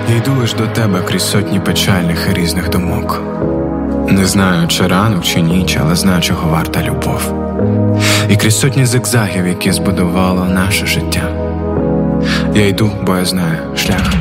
Я йду лиш до тебе крізь сотні печальних і різних думок. Не знаю, чи ранок, чи ніч, але знаю, чого варта любов. І крізь сотні зигзагів, які збудувало наше життя. Я йду, бо я знаю шлях